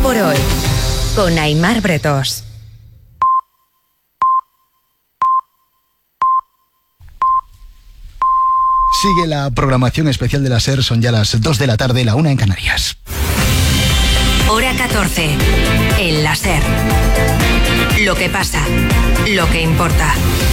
por hoy, con Aimar Bretos. Sigue la programación especial de la SER, son ya las 2 de la tarde, la 1 en Canarias. Hora 14, en la SER. Lo que pasa, lo que importa.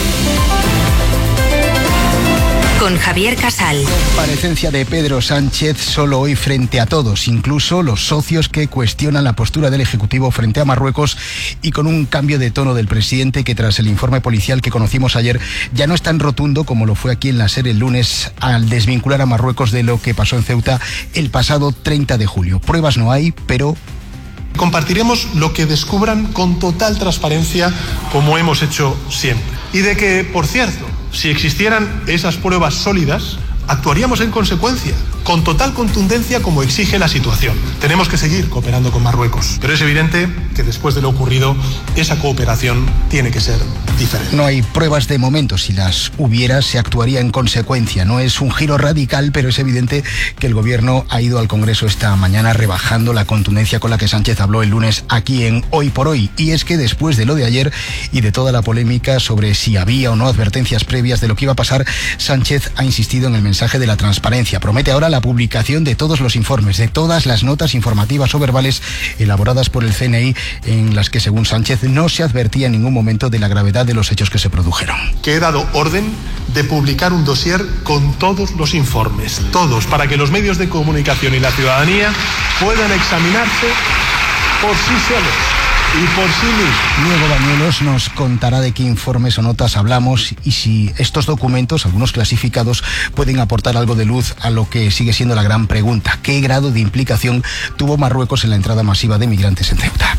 Con Javier Casal. Comparecencia de Pedro Sánchez solo hoy frente a todos, incluso los socios que cuestionan la postura del Ejecutivo frente a Marruecos, y con un cambio de tono del presidente que tras el informe policial que conocimos ayer ya no es tan rotundo como lo fue aquí en la SER el lunes al desvincular a Marruecos de lo que pasó en Ceuta el pasado 30 de julio. Pruebas no hay, pero... Compartiremos lo que descubran con total transparencia, como hemos hecho siempre. Y de que, por cierto, si existieran esas pruebas sólidas, actuaríamos en consecuencia, con total contundencia como exige la situación. Tenemos que seguir cooperando con Marruecos, pero es evidente que después de lo ocurrido, esa cooperación tiene que ser diferente. No hay pruebas de momento. Si las hubiera, se actuaría en consecuencia. No es un giro radical, pero es evidente que el Gobierno ha ido al Congreso esta mañana rebajando la contundencia con la que Sánchez habló el lunes aquí en Hoy por Hoy. Y es que después de lo de ayer y de toda la polémica sobre si había o no advertencias previas de lo que iba a pasar, Sánchez ha insistido en el mensaje de la transparencia. Promete ahora la publicación de todos los informes, de todas las notas informativas o verbales elaboradas por el CNI, en las que, según Sánchez, no se advertía en ningún momento de la gravedad de los hechos que se produjeron. Que he dado orden de publicar un dossier con todos los informes, todos, para que los medios de comunicación y la ciudadanía puedan examinarse por sí solos y por sí mismos. Luego Bañuelos nos contará de qué informes o notas hablamos y si estos documentos, algunos clasificados, pueden aportar algo de luz a lo que sigue siendo la gran pregunta: ¿qué grado de implicación tuvo Marruecos en la entrada masiva de migrantes en Ceuta?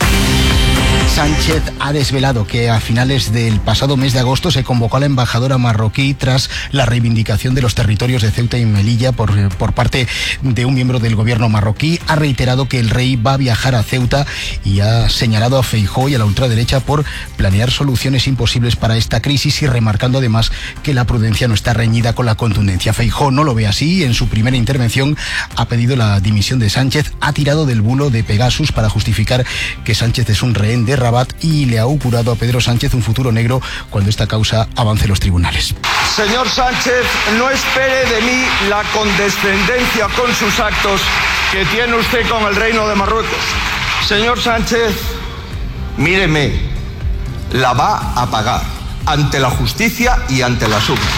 Sánchez ha desvelado que a finales del pasado mes de agosto se convocó a la embajadora marroquí tras la reivindicación de los territorios de Ceuta y Melilla por parte de un miembro del gobierno marroquí. Ha reiterado que el rey va a viajar a Ceuta y ha señalado a Feijóo y a la ultraderecha por planear soluciones imposibles para esta crisis, y remarcando además que la prudencia no está reñida con la contundencia. Feijóo no lo ve así. En su primera intervención ha pedido la dimisión de Sánchez, ha tirado del bulo de Pegasus para justificar que Sánchez es un rehén de Rabat y le ha augurado a Pedro Sánchez un futuro negro cuando esta causa avance en los tribunales. Señor Sánchez, no espere de mí la condescendencia con sus actos que tiene usted con el Reino de Marruecos. Señor Sánchez, míreme, la va a pagar ante la justicia y ante las urnas.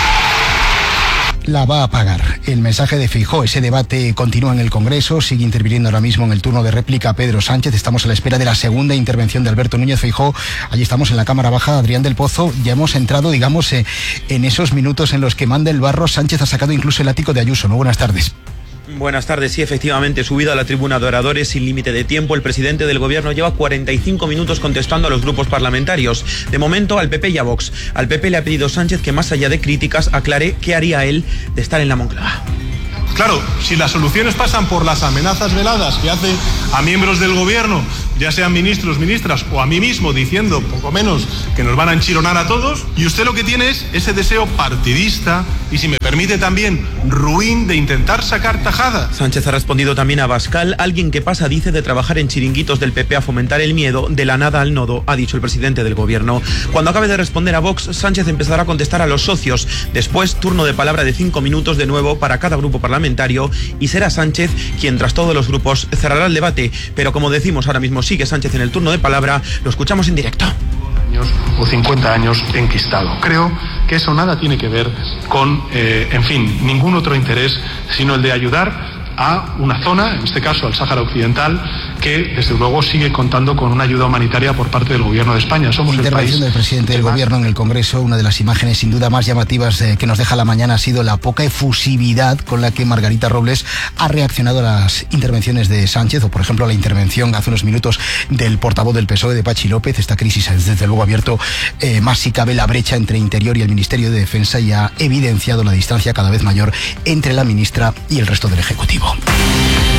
La va a pagar. El mensaje de Feijóo. Ese debate continúa en el Congreso. Sigue interviniendo ahora mismo en el turno de réplica Pedro Sánchez. Estamos a la espera de la segunda intervención de Alberto Núñez Feijóo. Allí estamos en la Cámara Baja. Adrián del Pozo. Ya hemos entrado, digamos, en esos minutos en los que manda el barro. Sánchez ha sacado incluso el ático de Ayuso. ¿No? Buenas tardes. Buenas tardes. Sí, efectivamente, subido a la tribuna de oradores sin límite de tiempo, el presidente del gobierno lleva 45 minutos contestando a los grupos parlamentarios. De momento, al PP y a Vox. Al PP le ha pedido Sánchez que, más allá de críticas, aclare qué haría él de estar en la Moncloa. Claro, si las soluciones pasan por las amenazas veladas que hace a miembros del gobierno, ya sean ministros, ministras o a mí mismo, diciendo poco menos que nos van a enchironar a todos, y usted lo que tiene es ese deseo partidista y, si me permite también, ruin de intentar sacar tajada. Sánchez ha respondido también a Abascal. Alguien que pasa, dice, de trabajar en chiringuitos del PP a fomentar el miedo, de la nada al nodo, ha dicho el presidente del gobierno. Cuando acabe de responder a Vox, Sánchez empezará a contestar a los socios. Después, turno de palabra de 5 minutos de nuevo para cada grupo parlamentario, y será Sánchez quien, tras todos los grupos, cerrará el debate. Pero, como decimos, ahora mismo sigue Sánchez en el turno de palabra. Lo escuchamos en directo. O 50 años enquistado. Creo que eso nada tiene que ver con, ningún otro interés, sino el de ayudar a una zona, en este caso al Sáhara Occidental, que desde luego sigue contando con una ayuda humanitaria por parte del gobierno de España. Somos el país del presidente del gobierno en el Congreso. Una de las imágenes sin duda más llamativas que nos deja la mañana ha sido la poca efusividad con la que Margarita Robles ha reaccionado a las intervenciones de Sánchez, o por ejemplo a la intervención hace unos minutos del portavoz del PSOE, de Pachi López. Esta crisis ha desde luego abierto más si cabe la brecha entre Interior y el Ministerio de Defensa, y ha evidenciado la distancia cada vez mayor entre la ministra y el resto del Ejecutivo.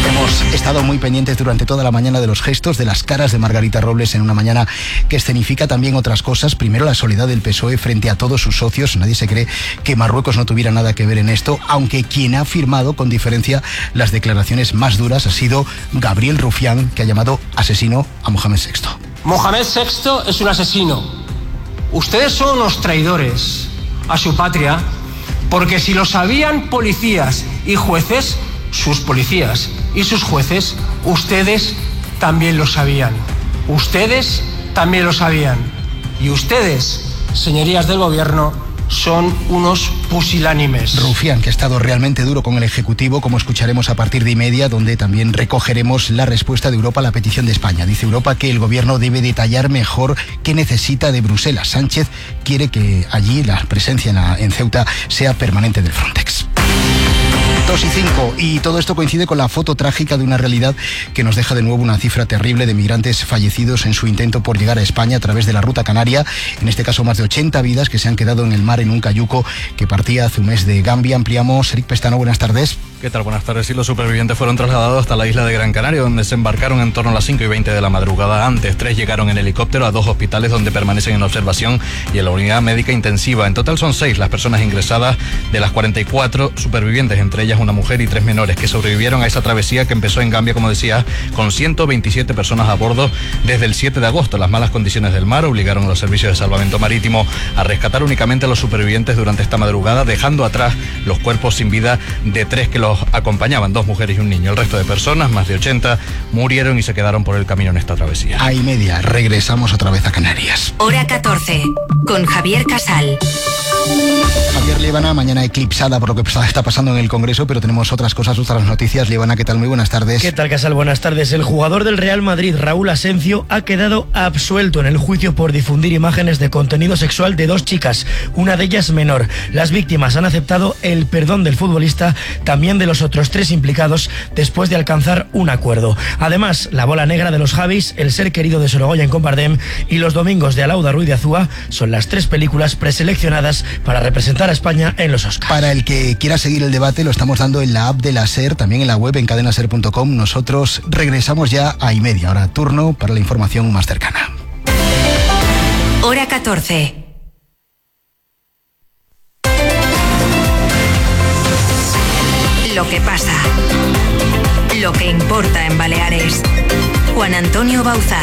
Hemos estado muy pendientes durante toda la mañana de los gestos, de las caras de Margarita Robles en una mañana que escenifica también otras cosas. Primero, la soledad del PSOE frente a todos sus socios. Nadie se cree que Marruecos no tuviera nada que ver en esto, aunque quien ha firmado con diferencia las declaraciones más duras ha sido Gabriel Rufián, que ha llamado asesino a Mohamed VI. Mohamed VI es un asesino. Ustedes son unos traidores a su patria, porque si lo sabían policías y jueces, sus policías y sus jueces, ustedes también lo sabían. Ustedes también lo sabían. Y ustedes, señorías del gobierno, son unos pusilánimes. Rufián, que ha estado realmente duro con el Ejecutivo, como escucharemos a partir de 1:30, donde también recogeremos la respuesta de Europa a la petición de España. Dice Europa que el gobierno debe detallar mejor qué necesita de Bruselas. Sánchez quiere que allí la presencia en Ceuta sea permanente del Frontex. 2:05, y todo esto coincide con la foto trágica de una realidad que nos deja de nuevo una cifra terrible de migrantes fallecidos en su intento por llegar a España a través de la ruta canaria. En este caso, más de 80 vidas que se han quedado en el mar en un cayuco que partía hace un mes de Gambia. Ampliamos. Eric Pestano, buenas tardes. ¿Qué tal? Buenas tardes. Y los supervivientes fueron trasladados hasta la isla de Gran Canaria, donde se embarcaron en torno a las 5:20 de la madrugada. Antes, 3 llegaron en helicóptero a 2 hospitales donde permanecen en observación y en la unidad médica intensiva. En total son 6 las personas ingresadas, de las 44 supervivientes, entre ellas una mujer y 3 menores, que sobrevivieron a esa travesía que empezó en Gambia, como decía, con 127 personas a bordo desde el 7 de agosto. Las malas condiciones del mar obligaron a los servicios de salvamento marítimo a rescatar únicamente a los supervivientes durante esta madrugada, dejando atrás los cuerpos sin vida de 3 que los acompañaban, 2 mujeres y un niño. El resto de personas, más de 80, murieron y se quedaron por el camino en esta travesía. A 1:30, regresamos otra vez a Canarias. Hora 14, con Javier Casal. Javier, Líbana, mañana eclipsada por lo que está pasando en el Congreso, pero tenemos otras cosas, otras noticias. Líbana, ¿qué tal? Muy buenas tardes. ¿Qué tal, Casal? Buenas tardes. El jugador del Real Madrid, Raúl Asencio, ha quedado absuelto en el juicio por difundir imágenes de contenido sexual de 2 chicas, una de ellas menor. Las víctimas han aceptado el perdón del futbolista, también de los otros 3 implicados, después de alcanzar un acuerdo. Además, La bola negra de los Javis, El ser querido de Sorogoyen con Bardem y Los domingos de Alauda Ruiz de Azúa son las 3 películas preseleccionadas para representar a España en los Oscars. Para el que quiera seguir el debate, lo estamos dando en la app de la SER, también en la web en cadenaser.com. Nosotros regresamos ya a 1:30. Ahora turno para la información más cercana. Hora 14. Lo que pasa. Lo que importa en Baleares. Juan Antonio Bauzá.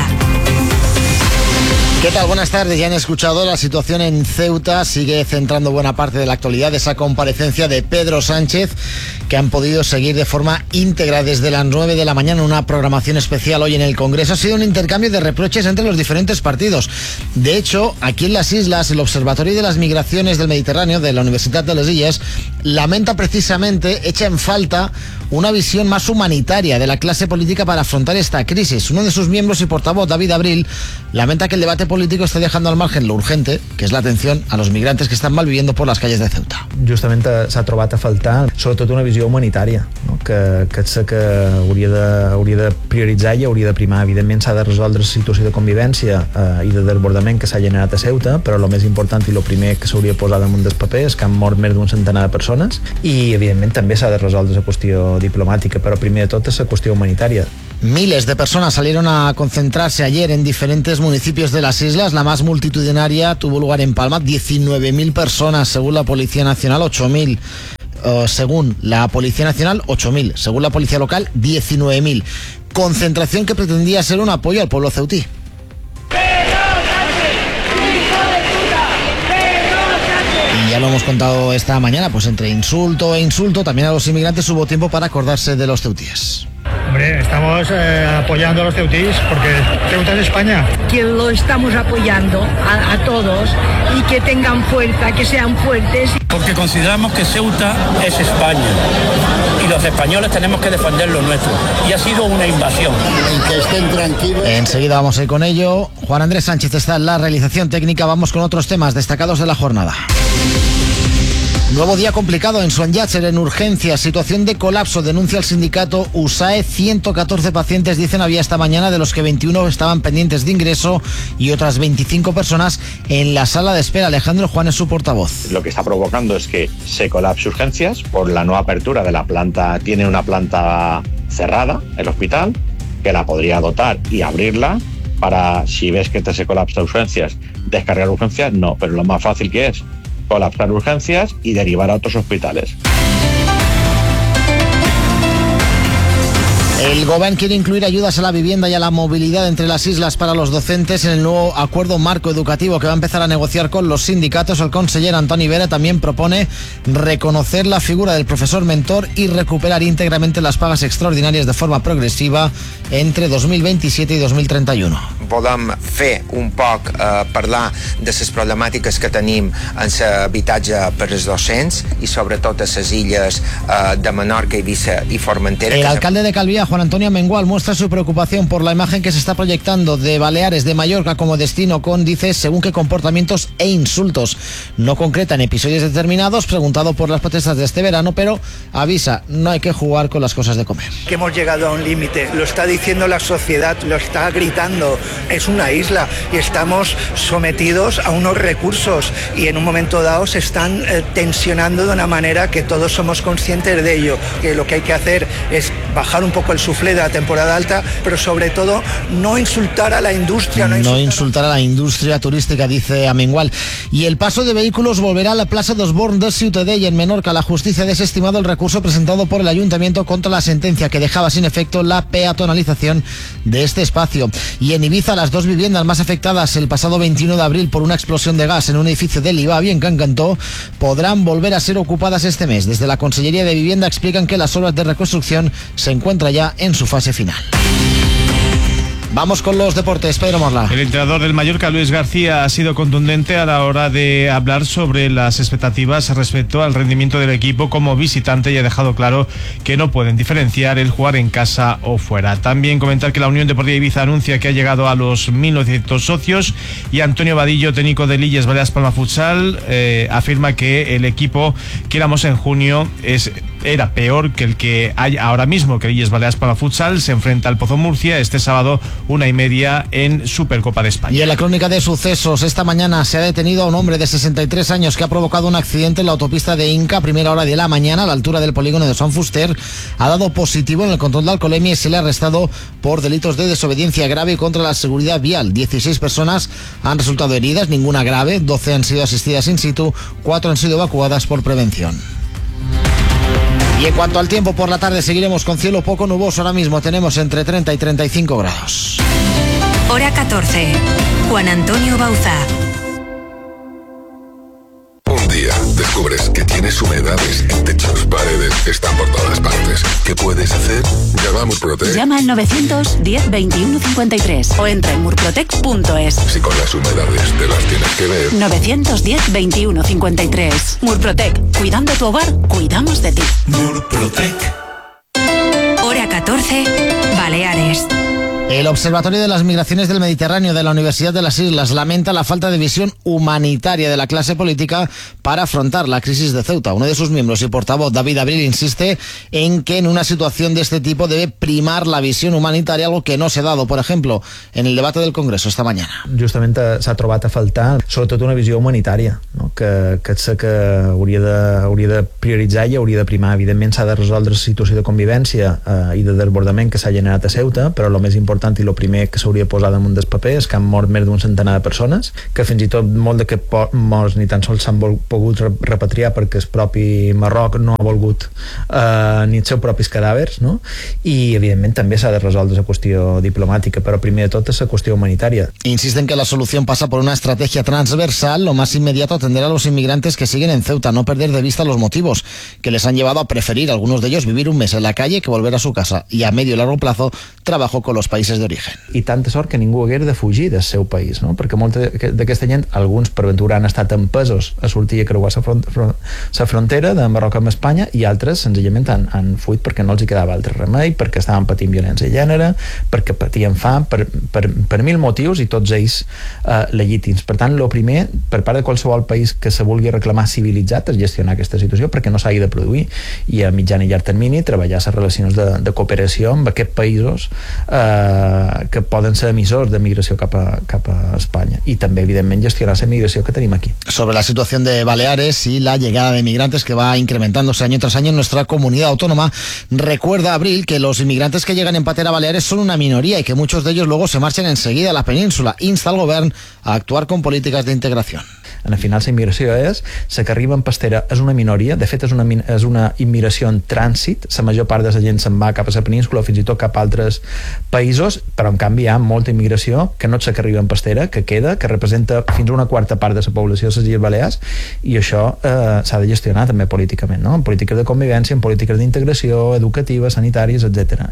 ¿Qué tal? Buenas tardes. Ya han escuchado, la situación en Ceuta sigue centrando buena parte de la actualidad de esa comparecencia de Pedro Sánchez, que han podido seguir de forma íntegra desde las 9 de la mañana, una programación especial hoy en el Congreso. Ha sido un intercambio de reproches entre los diferentes partidos. De hecho, aquí en las islas, el Observatorio de las Migraciones del Mediterráneo de la Universidad de les Illes lamenta precisamente, echa en falta una visión más humanitaria de la clase política para afrontar esta crisis. Uno de sus miembros y portavoz, David Abril, lamenta que el debate político esté dejando al margen lo urgente, que és l'atenció a los migrantes que estan malviviendo por les calles de Ceuta. Justament s'ha trobat a faltar sobretot una visió humanitària, no? que sé que hauria de prioritzar i hauria de primar. Evidentment s'ha de resoldre la situació de convivència i de desbordament que s'ha generat a Ceuta, però el més important i el primer que s'hauria de posar damunt dels papers és que han mort més d'un centenar de persones i evidentment també s'ha de resoldre la qüestió diplomàtica, però primer de tot és la qüestió humanitària. Miles de personas salieron a concentrarse ayer en diferentes municipios de las islas. La más multitudinaria tuvo lugar en Palma, 19.000 personas, según la Policía Nacional, 8.000. Según la Policía Nacional, 8.000. Según la Policía Local, 19.000. Concentración que pretendía ser un apoyo al pueblo ceutí. Y ya lo hemos contado esta mañana, pues entre insulto e insulto, también a los inmigrantes hubo tiempo para acordarse de los ceutíes. Hombre, estamos apoyando a los ceutíes porque Ceuta es España. Que lo estamos apoyando a todos y que tengan fuerza, que sean fuertes. Porque consideramos que Ceuta es España y los españoles tenemos que defender lo nuestro. Y ha sido una invasión. Y que estén tranquilos. Enseguida vamos a ir con ello. Juan Andrés Sánchez está en la realización técnica. Vamos con otros temas destacados de la jornada. Nuevo día complicado en Son Llàtzer, en urgencias. Situación de colapso, denuncia el sindicato USAE. 114 pacientes, dicen, había esta mañana, de los que 21 estaban pendientes de ingreso y otras 25 personas en la sala de espera. Alejandro Juan es su portavoz. Lo que está provocando es que se colapse urgencias por la no apertura de la planta. Tiene una planta cerrada, el hospital, que la podría dotar y abrirla para, si ves que se colapsa urgencias, descargar urgencias. No, pero lo más fácil que es colapsar urgencias y derivar a otros hospitales. El Gobierno quiere incluir ayudas a la vivienda y a la movilidad entre las islas para los docentes en el nuevo acuerdo marco educativo que va a empezar a negociar con los sindicatos. El conseller Antoni Vera también propone reconocer la figura del profesor mentor y recuperar íntegramente las pagas extraordinàries de forma progressiva entre 2027 i 2031. Volem fer un poc parlar de les problemàtiques que tenim en l'habitatge per als docents i sobretot a les illes de Menorca, Eivissa i Formentera. El alcalde de Calviá, Juan Antonio Amengual, muestra su preocupación por la imagen que se está proyectando de Baleares, de Mallorca como destino con, dice, según qué comportamientos e insultos. No concreta en episodios determinados, preguntado por las protestas de este verano, pero avisa, no hay que jugar con las cosas de comer. Que hemos llegado a un límite, lo está diciendo la sociedad, lo está gritando, es una isla y estamos sometidos a unos recursos y en un momento dado se están tensionando de una manera que todos somos conscientes de ello, que lo que hay que hacer es bajar un poco el suflé de la temporada alta, pero sobre todo no insultar a la industria. No insultar a la industria turística, dice Amengual. Y el paso de vehículos volverá a la Plaza dos Borns de Ciutadella, en Menorca. La justicia ha desestimado el recurso presentado por el ayuntamiento contra la sentencia que dejaba sin efecto la peatonalización de este espacio. Y en Ibiza, las dos viviendas más afectadas el pasado 21 de abril por una explosión de gas en un edificio del Ibavi, en Can Cantó, podrán volver a ser ocupadas este mes. Desde la Consellería de Vivienda explican que las obras de reconstrucción se encuentran ya en su fase final. Vamos con los deportes, Pedro Morla. El entrenador del Mallorca, Luis García, ha sido contundente a la hora de hablar sobre las expectativas respecto al rendimiento del equipo como visitante y ha dejado claro que no pueden diferenciar el jugar en casa o fuera. También comentar que la Unión Deportiva Ibiza anuncia que ha llegado a los 1.900 socios y Antonio Vadillo, técnico de Illes Balears Palma Futsal, afirma que el equipo que éramos en junio era peor que el que hay ahora mismo, que Illes Balears Palma Futsal se enfrenta al Pozo Murcia este sábado 1:30 en Supercopa de España. Y en la crónica de sucesos, esta mañana se ha detenido a un hombre de 63 años que ha provocado un accidente en la autopista de Inca a primera hora de la mañana a la altura del polígono de Sant Fuster. Ha dado positivo en el control de alcoholemia y se le ha arrestado por delitos de desobediencia grave contra la seguridad vial. 16 personas han resultado heridas, ninguna grave, 12 han sido asistidas in situ, 4 han sido evacuadas por prevención. Y en cuanto al tiempo, por la tarde seguiremos con cielo poco nuboso. Ahora mismo tenemos entre 30 y 35 grados. Hora 14. Juan Antonio Bauzá. Un día descubres que tienes humedades en techos, paredes, están por todas partes. ¿Qué puedes hacer? Llama a Murprotec. Llama al 910 21 53 o entra en murprotec.es. Si con las humedades te las tienes que ver. 910 21 53. Murprotec. Cuidando tu hogar, cuidamos de ti. Murprotec. Hora 14. Baleares. El Observatorio de las Migraciones del Mediterráneo de la Universidad de las Islas lamenta la falta de visión humanitaria de la clase política para afrontar la crisis de Ceuta. Uno de sus miembros y portavoz, David Abril, insiste en que en una situación de este tipo debe primar la visión humanitaria, algo que no se ha dado, por ejemplo, en el debate del Congreso esta mañana. Justament s'ha trobat a faltar sobretot una visió humanitària, no? que sé que hauria de prioritzar i hauria de primar. Evidentment s'ha de resoldre la situació de convivència i de desbordament que s'ha generat a Ceuta, però el més important i el primer que s'hauria de posar damunt del paper és que han mort més d'un centenar de persones, que fins i tot molt de morts ni tan sols s'han pogut repatriar perquè el propi Marroc no ha volgut ni els seus propis cadàvers, no? I evidentment també s'ha de resoldre la qüestió diplomàtica, però primer de tot és la qüestió humanitària. Insisten que la solución pasa por una estrategia transversal, lo más inmediato atender a los inmigrantes que siguen en Ceuta, no perder de vista los motivos que les han llevado a preferir, algunos de ellos, vivir un mes en la calle que volver a su casa, y a medio y largo plazo trabajo con los países países de origen. I tanta sort que ningú hagués de fugir del seu país, no? Perquè molta d'aquesta gent, alguns per aventura han estat empesos a sortir i a creuar la frontera de Marroc amb Espanya, i altres senzillament han fuit perquè no els hi quedava altre remei, perquè estaven patint violència de gènere, perquè patien fam, per mil motius, i tots ells legítims. Per tant, el primer, per part de qualsevol país que se vulgui reclamar civilitzat, és gestionar aquesta situació perquè no s'hagi de produir, i a mitjan i llarg termini treballar les relacions de cooperació amb aquests països que poden ser emissors de migració cap a Espanya, i també evidentment gestionar la migració que tenim aquí. Sobre la situación de Baleares y la llegada de migrantes que va incrementándose año tras año en nuestra comunidad autónoma, recuerda Abril que los inmigrantes que llegan en patera a Baleares son una minoría y que muchos de ellos luego se marchan enseguida a la península. Insta al govern a actuar con políticas de integración. Al final la immigració la que arriba en pastera és una minoria, de fet és una immigració en trànsit, la major part de la gent se'n va cap a la península o fins i tot cap a altres països, però en canvi hi ha molta immigració que no és la que arriba en pastera, que queda, que representa fins a una quarta part de la població de les Illes Balears, i això s'ha de gestionar també políticament, no? En polítiques de convivència, en polítiques d'integració educativa, sanitàries, etc.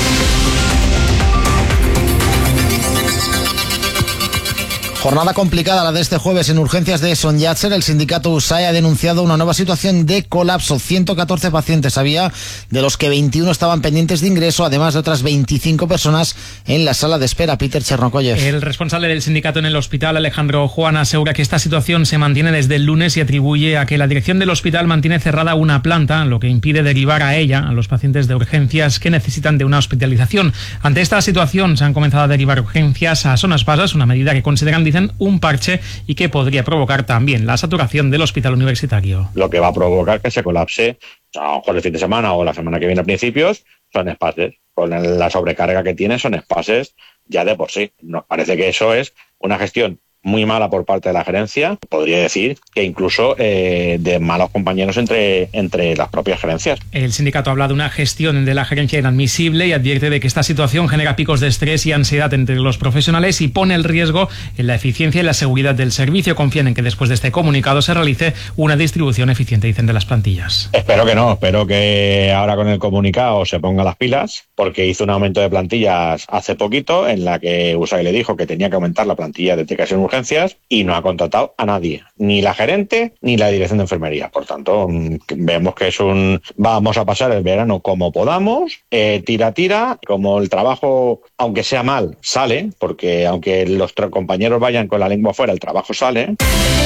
Jornada complicada la de este jueves en urgencias de Son Llàtzer. El sindicato USAE ha denunciado una nueva situación de colapso. 114 pacientes había, de los que 21 estaban pendientes de ingreso, además de otras 25 personas en la sala de espera. Peter Chernokoyev. El responsable del sindicato en el hospital, Alejandro Juan, asegura que esta situación se mantiene desde el lunes y atribuye a que la dirección del hospital mantiene cerrada una planta, lo que impide derivar a ella a los pacientes de urgencias que necesitan de una hospitalización. Ante esta situación se han comenzado a derivar urgencias a zonas bajas, una medida que consideran un parche y que podría provocar también la saturación del hospital universitario. Lo que va a provocar que se colapse, a lo mejor el fin de semana o la semana que viene a principios, son espases. Con la sobrecarga que tiene son espases ya de por sí. Nos parece que eso es una gestión muy mala por parte de la gerencia, podría decir que incluso de malos compañeros entre las propias gerencias. El sindicato habla de una gestión de la gerencia inadmisible y advierte de que esta situación genera picos de estrés y ansiedad entre los profesionales y pone el riesgo en la eficiencia y la seguridad del servicio. Confían en que después de este comunicado se realice una distribución eficiente, dicen, de las plantillas. Espero que no, espero que ahora con el comunicado se ponga las pilas, porque hizo un aumento de plantillas hace poquito en la que USAE le dijo que tenía que aumentar la plantilla de TKS en urgencias y no ha contratado a nadie, ni la gerente ni la dirección de enfermería. Por tanto, vemos que vamos a pasar el verano como podamos, tira, como el trabajo, aunque sea mal, sale, porque aunque los compañeros vayan con la lengua afuera, el trabajo sale.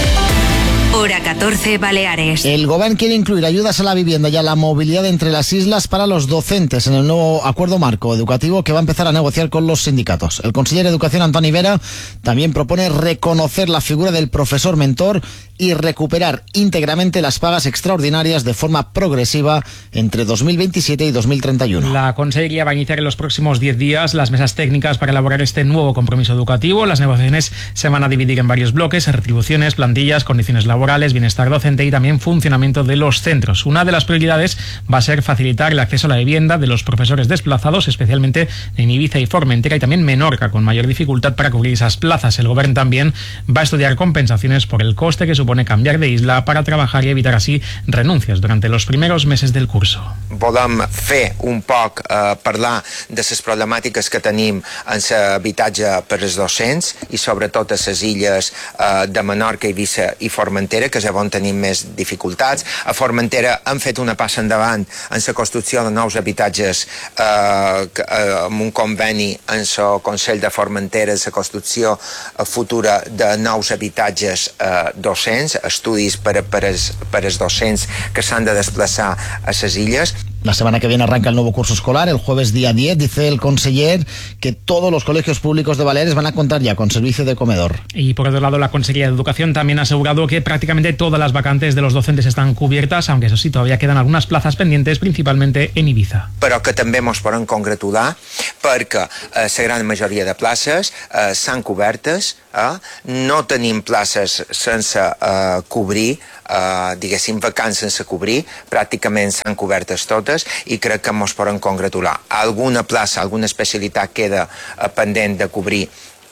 Hora 14, Baleares. El gobierno quiere incluir ayudas a la vivienda y a la movilidad entre las islas para los docentes en el nuevo acuerdo marco educativo que va a empezar a negociar con los sindicatos. El conseller de Educación, Antoni Vera, también propone reconocer la figura del profesor mentor y recuperar íntegramente las pagas extraordinarias de forma progresiva entre 2027 y 2031. La Consellería va a iniciar en los próximos 10 días las mesas técnicas para elaborar este nuevo compromiso educativo. Las negociaciones se van a dividir en varios bloques: retribuciones, plantillas, condiciones laborales, bienestar docente y también funcionamiento de los centros. Una de las prioridades va a ser facilitar el acceso a la vivienda de los profesores desplazados, especialmente en Ibiza y Formentera y también Menorca, con mayor dificultad para cubrir esas plazas. El gobierno también va a estudiar compensaciones por el coste que supone cambiar de isla para trabajar y evitar así renuncias durante los primeros meses del curso. Volem fer un poc parlar de les problemàtiques que tenim en l'habitatge per als docents i sobretot a les illes de Menorca, Eivissa i Formentera, que és on tenim més dificultats. A Formentera hem fet una passa endavant en la construcció de nous habitatges amb un conveni en el Consell de Formentera, la construcció futura de nous habitatges docents, estudis per als docents que s'han de desplaçar a les illes. La semana que viene arranca el nuevo curso escolar. El jueves día 10 dice el conseller que todos los colegios públicos de Baleares van a contar ya con servicio de comedor. Y por otro lado, la Consellería de Educación también ha asegurado que prácticamente todas las vacantes de los docentes están cubiertas, aunque eso sí, todavía quedan algunas plazas pendientes, principalmente en Ibiza. Però que també ens podem congratular perquè la gran majoria de places s'han cobertes, no tenim places sense cobrir, diguéssim vacants sense cobrir, pràcticament s'han cobertes totes i crec que ens podem congratular. Alguna plaça, alguna especialitat queda pendent de cobrir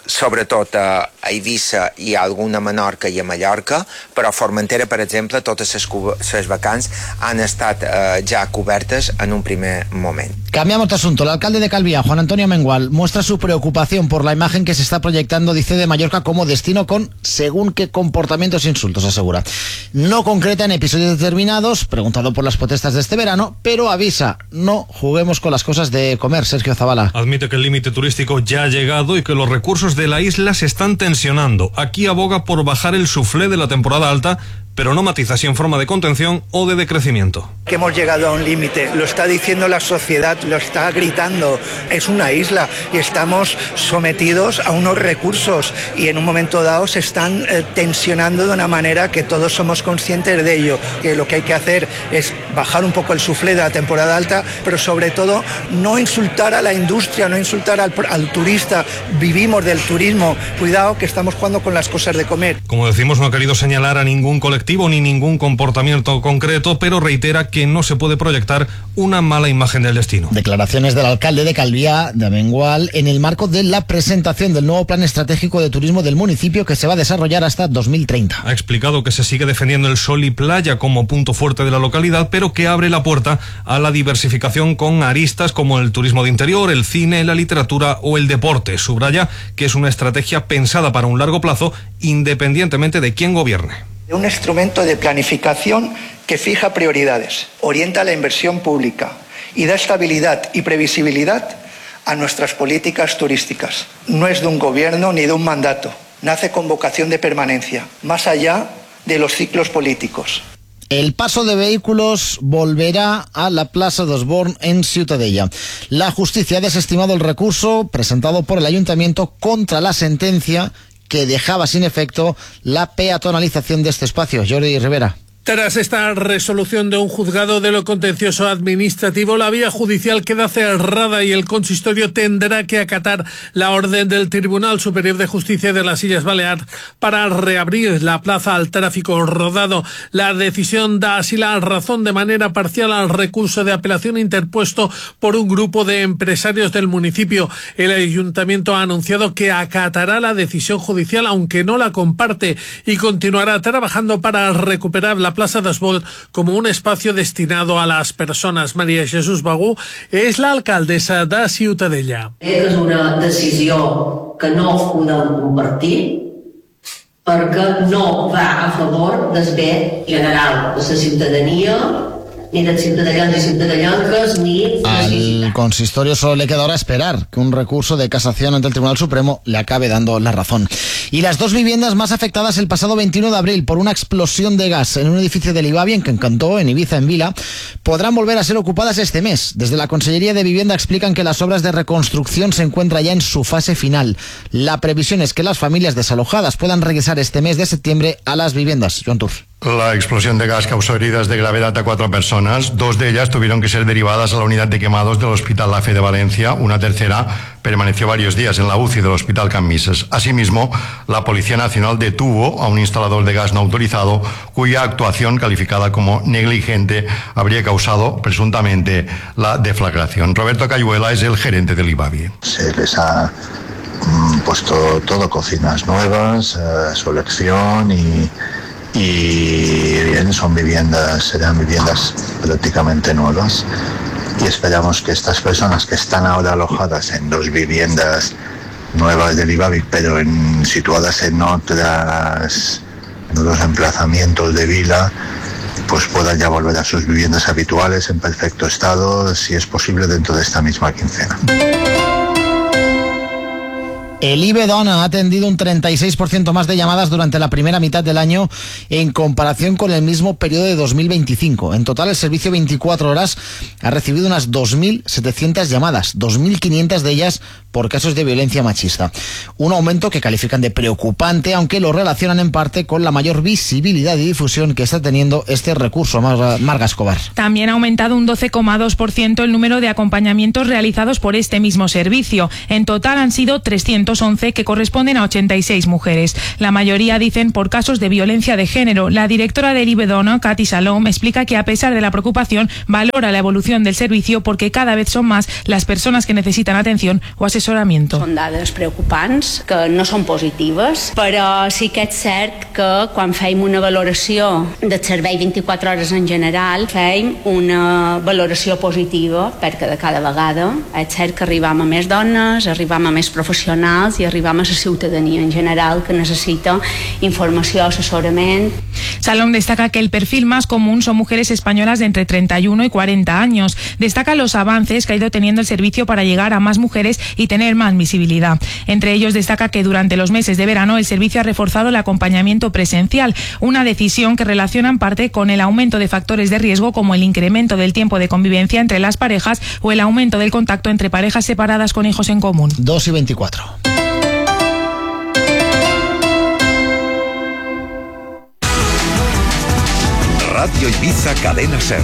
sobretot a Eivissa i a alguna Menorca i a Mallorca, però a Formentera, per exemple, totes les vacants han estat ja cobertes en un primer moment. Cambiamos de asunto. El alcalde de Calviá, Juan Antonio Mengual, muestra su preocupación por la imagen que se está proyectando, dice, de Mallorca como destino con según qué comportamientos e insultos, asegura. No concreta en episodios determinados, preguntado por las protestas de este verano, pero avisa, no juguemos con las cosas de comer. Sergio Zavala. Admite que el límite turístico ya ha llegado y que los recursos de la isla se están tensionando. Aquí aboga por bajar el suflé de la temporada alta, pero no matiza si en forma de contención o de decrecimiento. Que hemos llegado a un límite, lo está diciendo la sociedad, lo está gritando, es una isla y estamos sometidos a unos recursos y en un momento dado se están tensionando de una manera que todos somos conscientes de ello, que lo que hay que hacer es bajar un poco el suflé de la temporada alta, pero sobre todo no insultar a la industria, no insultar al turista, vivimos del turismo, cuidado que estamos jugando con las cosas de comer. Como decimos, no ha querido señalar a ningún colectivo ni ningún comportamiento concreto, pero reitera que no se puede proyectar una mala imagen del destino. Declaraciones del alcalde de Calviá, de Mengual, en el marco de la presentación del nuevo plan estratégico de turismo del municipio que se va a desarrollar hasta 2030. Ha explicado que se sigue defendiendo el sol y playa como punto fuerte de la localidad, pero que abre la puerta a la diversificación con aristas como el turismo de interior, el cine, la literatura o el deporte. Subraya que es una estrategia pensada para un largo plazo, independientemente de quién gobierne. Un instrumento de planificación que fija prioridades, orienta la inversión pública y da estabilidad y previsibilidad a nuestras políticas turísticas. No es de un gobierno ni de un mandato, nace con vocación de permanencia, más allá de los ciclos políticos. El paso de vehículos volverá a la Plaza dos Born en Ciutadella. La justicia ha desestimado el recurso presentado por el ayuntamiento contra la sentencia que dejaba sin efecto la peatonalización de este espacio. Jordi Rivera. Tras esta resolución de un juzgado de lo contencioso administrativo, la vía judicial queda cerrada y el consistorio tendrá que acatar la orden del Tribunal Superior de Justicia de las Illes Baleares para reabrir la plaza al tráfico rodado. La decisión da así la razón de manera parcial al recurso de apelación interpuesto por un grupo de empresarios del municipio. El ayuntamiento ha anunciado que acatará la decisión judicial, aunque no la comparte, y continuará trabajando para recuperar la Plaza dos Born como un espacio destinado a las personas. María Jesús Bagú és l'alcaldessa de Ciutadella. És una decisió que no podem compartir perquè no va a favor del bé general de la ciutadania, ni dels ciutadans i ciutadanyanques, ni... Al consistorio solo le queda ahora esperar que un recurso de casación ante el Tribunal Supremo le acabe dando la razón. Y las dos viviendas más afectadas el pasado 21 de abril por una explosión de gas en un edificio de Livabia, en Encantó, en Ibiza, en Vila, podrán volver a ser ocupadas este mes. Desde la Consellería de Vivienda explican que las obras de reconstrucción se encuentran ya en su fase final. La previsión es que las familias desalojadas puedan regresar este mes de septiembre a las viviendas. Joan Tur. La explosión de gas causó heridas de gravedad a 4 personas. 2 de ellas tuvieron que ser derivadas a la unidad de quemados del Hospital La Fe de Valencia. Una tercera permaneció varios días en la UCI del Hospital Can Misses. Asimismo, la Policía Nacional detuvo a un instalador de gas no autorizado cuya actuación, calificada como negligente, habría causado presuntamente la deflagración. Roberto Cayuela es el gerente del IBAVI. Se les ha puesto todo, cocinas nuevas, su elección y bien, serán viviendas prácticamente nuevas y esperamos que estas personas que están ahora alojadas en 2 viviendas nuevas del IBAVI, pero situadas en otros emplazamientos de Vila, pues puedan ya volver a sus viviendas habituales en perfecto estado, si es posible dentro de esta misma quincena. El IBEDON ha atendido un 36% más de llamadas durante la primera mitad del año en comparación con el mismo periodo de 2025. En total, el servicio 24 horas ha recibido unas 2.700 llamadas, 2.500 de ellas por casos de violencia machista. Un aumento que califican de preocupante, aunque lo relacionan en parte con la mayor visibilidad y difusión que está teniendo este recurso. Marga Escobar. También ha aumentado un 12,2% el número de acompañamientos realizados por este mismo servicio. En total han sido 300 211 que corresponden a 86 mujeres. La mayoría dicen por casos de violencia de género. La directora del IBEDONA, Katy Salom, explica que a pesar de la preocupación valora la evolución del servicio porque cada vez son más las personas que necesitan atención o asesoramiento. Són dades preocupants, que no són positives, però sí que és cert que quan fem una valoració del servei 24 hores en general, fem una valoració positiva perquè de cada vegada és cert que arribam a més dones, arribam a més professionals i arribam a la ciutadania en general que necessita informació, asesorament. Salom destaca que el perfil más común son mujeres españolas de entre 31 y 40 años. Destaca los avances que ha ido teniendo el servicio para llegar a más mujeres y tener más visibilidad. Entre ellos destaca que durante los meses de verano el servicio ha reforzado el acompañamiento presencial, una decisión que relaciona en parte con el aumento de factores de riesgo como el incremento del tiempo de convivencia entre las parejas o el aumento del contacto entre parejas separadas con hijos en común. 2:24. Radio Ibiza Cadena Ser.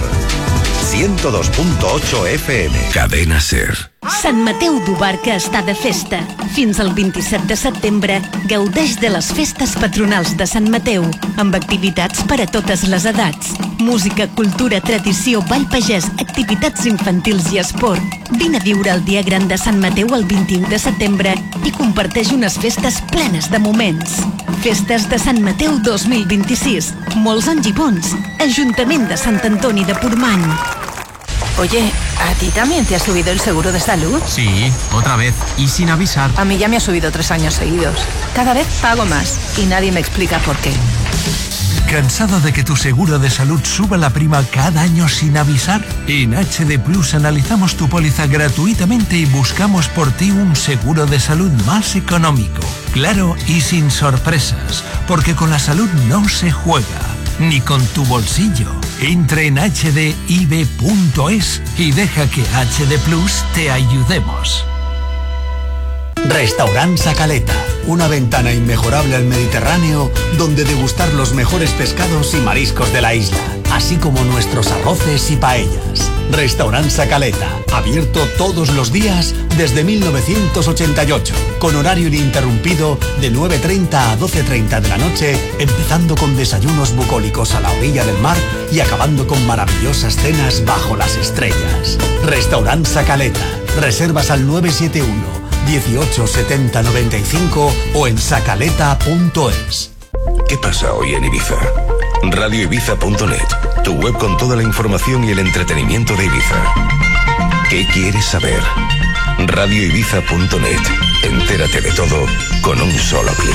102.8 FM. Cadena Ser. Sant Mateu d'Ubarca està de festa. Fins al 27 de setembre gaudeix de les festes patronals de Sant Mateu, amb activitats per a totes les edats. Música, cultura, tradició, ball pagès, activitats infantils i esport. Vine a viure el dia gran de Sant Mateu el 21 de setembre i comparteix unes festes plenes de moments. Festes de Sant Mateu 2026. Molts anys i bons. Ajuntament de Sant Antoni de Portmany. Oye, ¿a ti también te ha subido el seguro de salud? Sí, otra vez, y sin avisar. A mí ya me ha subido 3 años seguidos. Cada vez pago más y nadie me explica por qué. ¿Cansado de que tu seguro de salud suba la prima cada año sin avisar? En HD Plus analizamos tu póliza gratuitamente y buscamos por ti un seguro de salud más económico, claro y sin sorpresas, porque con la salud no se juega, ni con tu bolsillo. Entra en hdib.es y deja que HD Plus te ayudemos. Restaurant Sacaleta, una ventana inmejorable al Mediterráneo donde degustar los mejores pescados y mariscos de la isla, así como nuestros arroces y paellas. Restaurant Sacaleta, abierto todos los días desde 1988, con horario ininterrumpido de 9:30 a 12:30 de la noche, empezando con desayunos bucólicos a la orilla del mar y acabando con maravillosas cenas bajo las estrellas. Restaurant Sacaleta, reservas al 971 18 70 95 o en sacaleta.es. ¿Qué pasa hoy en Ibiza? RadioIbiza.net, tu web con toda la información y el entretenimiento de Ibiza. ¿Qué quieres saber? RadioIbiza.net. Entérate de todo con un solo clic.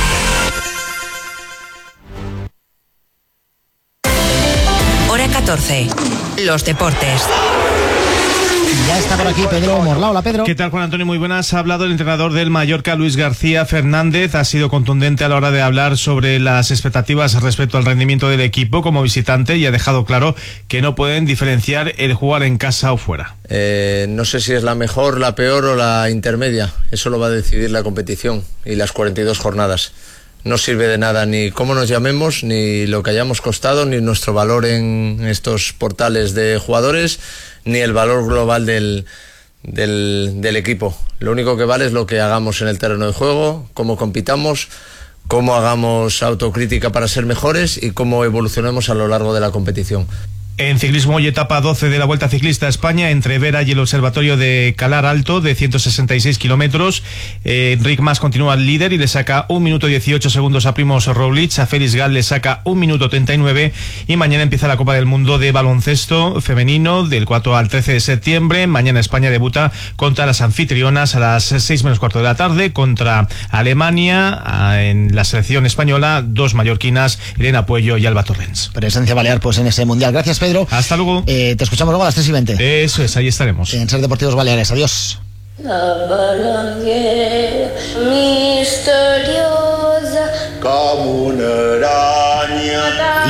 Hora 14. Los deportes. Ya está por aquí Pedro Morla. Hola, Pedro. ¿Qué tal, Juan Antonio? Muy buenas. Ha hablado el entrenador del Mallorca, Luis García Fernández. Ha sido contundente a la hora de hablar sobre las expectativas respecto al rendimiento del equipo como visitante y ha dejado claro que no pueden diferenciar el jugar en casa o fuera. No sé si es la mejor, la peor o la intermedia. Eso lo va a decidir la competición y las 42 jornadas. No sirve de nada ni cómo nos llamemos, ni lo que hayamos costado, ni nuestro valor en estos portales de jugadores, ni el valor global del equipo. Lo único que vale es lo que hagamos en el terreno de juego, cómo compitamos, cómo hagamos autocrítica para ser mejores y cómo evolucionemos a lo largo de la competición. En ciclismo, hoy etapa 12 de la Vuelta Ciclista a España entre Vera y el Observatorio de Calar Alto de 166 kilómetros. Enric Mas continúa el líder y le saca 1 minuto 18 segundos a Primož Roglič. A Félix Gall le saca 1 minuto 39 y mañana empieza la Copa del Mundo de baloncesto femenino del 4 al 13 de septiembre. Mañana España debuta contra las anfitrionas a las 6 menos cuarto de la tarde contra Alemania. En la selección española, 2 mallorquinas, Elena Puello y Alba Torrens. Presencia balear pues en ese mundial. Gracias, Pedro. Hasta luego. Te escuchamos luego a las 3:20. Eso es, ahí estaremos. En Ser Deportivos Baleares. Adiós. La balanguera misteriosa como una araña. Y cerramos este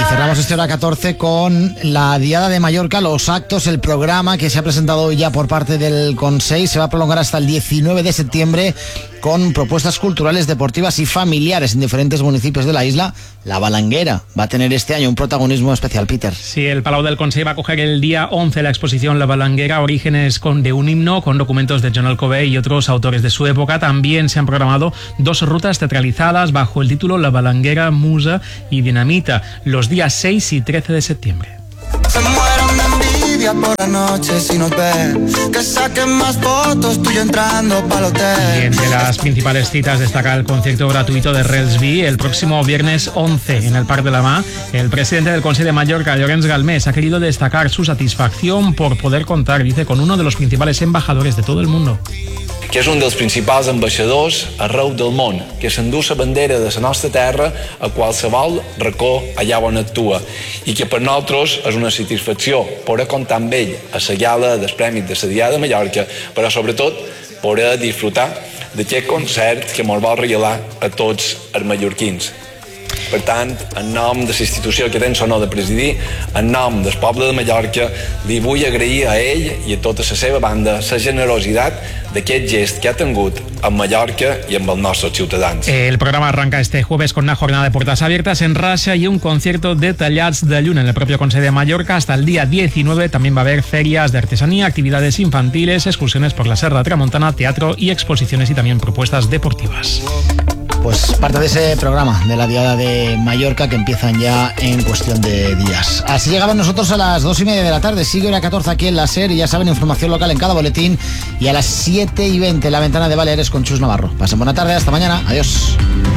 este hora 14 con la Diada de Mallorca, los actos, el programa que se ha presentado hoy ya por parte del Consell se va a prolongar hasta el 19 de septiembre con propuestas culturales, deportivas y familiares en diferentes municipios de la isla. La Balanguera va a tener este año un protagonismo especial, Peter. Sí, el Palau del Consell va a coger el día 11 la exposición La Balanguera, orígenes de un himno, con documentos de John Alcover y otros autores de su época. También se han programado 2 rutas teatralizadas bajo el título La Balanguera, Musa y Dinamita, los días 6 y 13 de septiembre. Se mueren de envidia por la noche si nos ven, que saquen más fotos tuyo entrando pa'l hotel. Y entre las principales citas destaca el concierto gratuito de Relsby el próximo viernes 11 en el Parc de la Mar. El presidente del Consell de Mallorca, Llorenç Galmés, ha querido destacar su satisfacción por poder contar, dice, con uno de los principales embajadores de todo el mundo. Que és un dels principals ambaixadors arreu del món, que s'endú la bandera de la nostra terra a qualsevol racó allà on actua, i que per nosaltres és una satisfacció poder comptar amb ell a la gala dels Premis de la Diada de Mallorca, però sobretot poder disfrutar d'aquest concert que ens vol regalar a tots els mallorquins. Per tant, en nom de la institució que tens l'honor de presidir, en nom del poble de Mallorca, li vull agrair a ell i a tota la seva banda la generositat d'aquest gest que ha tingut amb Mallorca i amb els nostres ciutadans. El programa arranca este jueves con una jornada de puertas abiertas en Rasha y un concierto de tallats de lluna en el propio Consell de Mallorca. Hasta el día 19 también va a haber ferias de artesanía, actividades infantiles, excursiones por la Serra Tramontana, teatro y exposiciones y también propuestas deportivas. Pues parte de ese programa de la Diada de Mallorca que empiezan ya en cuestión de días. Así llegamos nosotros a las 2:30 de la tarde. Sigue hora 14 aquí en la SER y ya saben, información local en cada boletín. Y a las 7:20 la ventana de Baleares con Chus Navarro. Pasen buena tarde, hasta mañana. Adiós.